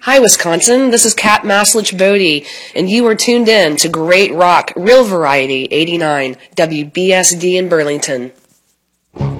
Hi, Wisconsin. This is Kat Maslich Bodie, and you are tuned in to Great Rock, Real Variety 89, WBSD in Burlington.